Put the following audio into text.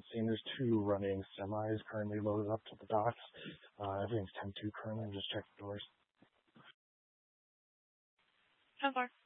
seeing there's two running semis currently loaded up to the docks. Everything's 10-2 currently. I'm just checking doors. How far?